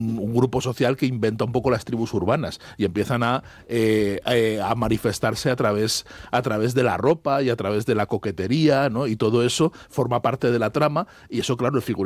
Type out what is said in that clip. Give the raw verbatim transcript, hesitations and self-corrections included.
un grupo social que inventa un poco las tribus urbanas y empiezan a, eh, eh, a manifestarse a través, a través de la ropa y a través de la coquetería, ¿no? Y todo eso forma parte de la trama y eso, claro, el figurista